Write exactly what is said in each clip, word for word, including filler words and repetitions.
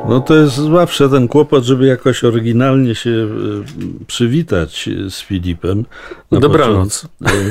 No to jest zawsze ten kłopot, żeby jakoś oryginalnie się y, przywitać z Filipem. Dobranoc.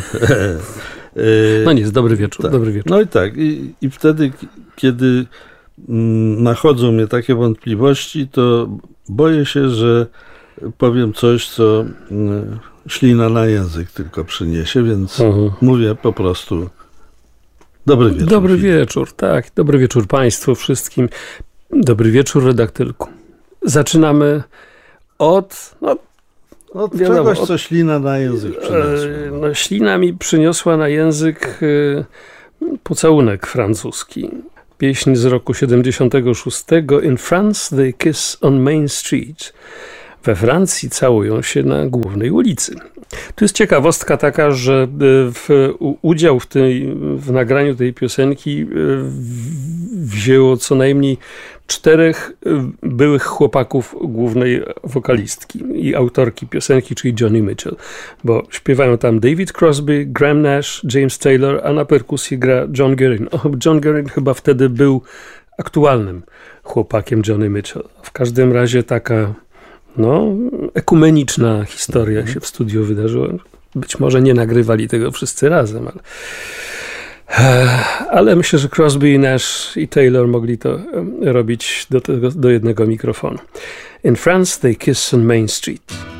No nic, dobry wieczór. Tak. Dobry wieczór. No i tak. I, i wtedy, kiedy mm, nachodzą mnie takie wątpliwości, to boję się, że powiem coś, co y, ślina na język tylko przyniesie, więc uh-huh. mówię po prostu dobry wieczór. Dobry Filip. wieczór, tak. Dobry wieczór Państwu wszystkim. Dobry wieczór, redaktylku. Zaczynamy od... No, od wiadomo, czegoś, od, co ślina na język przyniosła. No, ślina mi przyniosła na język y, pocałunek francuski. Pieśń z roku siedemdziesiątego szóstego. In France they kiss on Main Street. We Francji całują się na głównej ulicy. Tu jest ciekawostka taka, że w, udział w, tej, w nagraniu tej piosenki wzięło co najmniej czterech byłych chłopaków głównej wokalistki i autorki piosenki, czyli Joni Mitchell. Bo śpiewają tam David Crosby, Graham Nash, James Taylor, a na perkusji gra John Guerin. O, John Guerin chyba wtedy był aktualnym chłopakiem Joni Mitchell. W każdym razie taka... No, ekumeniczna historia się w studiu wydarzyła. Być może nie nagrywali tego wszyscy razem, ale, ale myślę, że Crosby i Nash i Taylor mogli to robić do, tego, do jednego mikrofonu. In France they kiss on Main Street.